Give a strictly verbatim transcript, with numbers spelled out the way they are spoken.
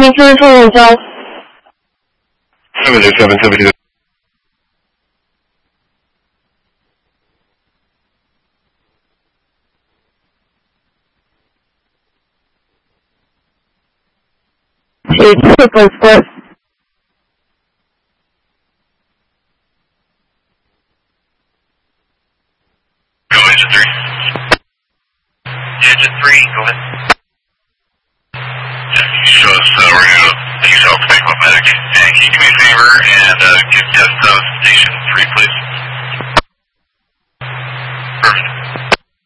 七四出入交。 seven two seven seven two。 是这个分。 Go engine three. Engine three, go ahead. Yeah, you show us uh, we're going to take yourself to take medic. And can you do me a favor and uh, give guest uh, station three, please?